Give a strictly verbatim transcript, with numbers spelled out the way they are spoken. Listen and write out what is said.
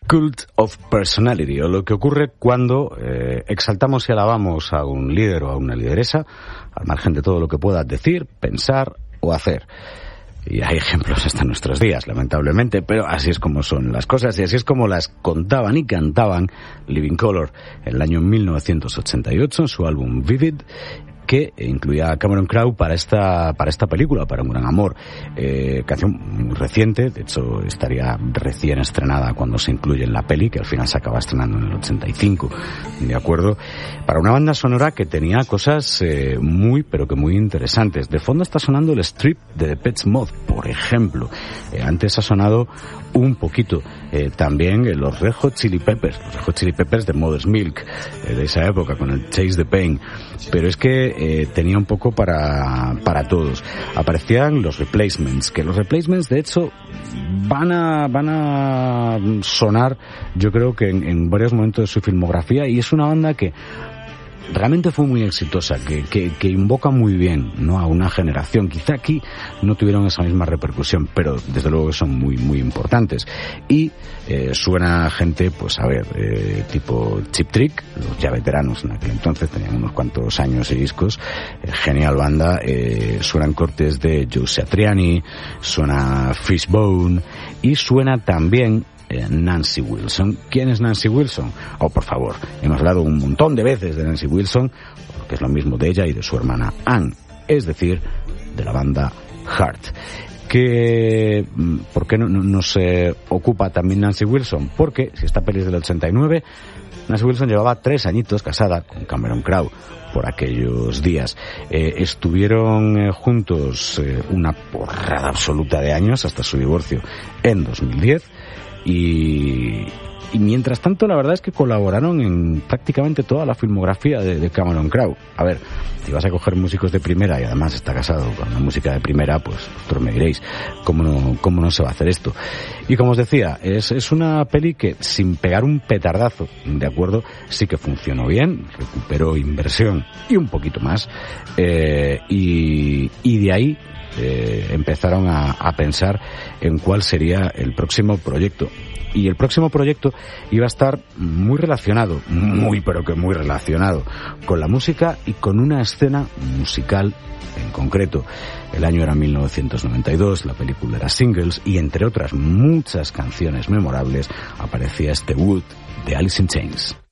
Cult of Personality, o lo que ocurre cuando eh, exaltamos y alabamos a un líder o a una lideresa, al margen de todo lo que pueda decir, pensar o hacer. Y hay ejemplos hasta nuestros días, lamentablemente, pero así es como son las cosas y así es como las contaban y cantaban Living Colour en el año mil novecientos ochenta y ocho en su álbum Vivid, que incluía a Cameron Crowe para esta para esta película, para Un Gran Amor. Eh, canción muy reciente, de hecho estaría recién estrenada cuando se incluye en la peli, que al final se acaba estrenando en el ochenta y cinco, ¿de acuerdo? Para una banda sonora que tenía cosas eh, muy, pero que muy interesantes. De fondo está sonando el strip de Depeche Mode, por ejemplo. Eh, antes ha sonado un poquito eh, también eh, los Red Hot Chili Peppers, los Red Hot Chili Peppers de Mother's Milk, eh, de esa época, con el Chase the Pain. Pero es que eh, tenía un poco para para todos. Aparecían los Replacements, que los Replacements de hecho van a van a sonar, yo creo que en, en varios momentos de su filmografía, y es una banda que realmente fue muy exitosa, que, que, que invoca muy bien, ¿no?, a una generación. Quizá aquí no tuvieron esa misma repercusión, pero desde luego que son muy muy importantes. Y eh, suena gente, pues a ver, eh, tipo Cheap Trick, los ya veteranos en aquel entonces, tenían unos cuantos años y discos, eh, genial banda, eh, suenan cortes de Joe Satriani, suena Fishbone, y suena también Nancy Wilson. ¿Quién es Nancy Wilson? Oh, por favor, hemos hablado un montón de veces de Nancy Wilson, porque es lo mismo de ella y de su hermana Ann, es decir, de la banda Heart. Que, ¿por qué no, no, no se ocupa también Nancy Wilson? Porque si esta peli es del ochenta y nueve, Nancy Wilson llevaba tres añitos casada con Cameron Crowe por aquellos días. Eh, estuvieron eh, juntos eh, una porrada absoluta de años hasta su divorcio en dos mil diez. Y, y mientras tanto, la verdad es que colaboraron en prácticamente toda la filmografía de, de Cameron Crowe. A ver, si vas a coger músicos de primera y además está casado con una música de primera, pues vosotros me diréis cómo no, cómo no se va a hacer esto. Y como os decía, es, es una peli que sin pegar un petardazo, de acuerdo, sí que funcionó bien, recuperó inversión y un poquito más, eh, y, y de ahí Eh, empezaron a, a pensar en cuál sería el próximo proyecto. Y el próximo proyecto iba a estar muy relacionado, muy pero que muy relacionado con la música y con una escena musical en concreto. El año era mil novecientos noventa y dos, la película era Singles, y entre otras muchas canciones memorables aparecía este Wood de Alice in Chains.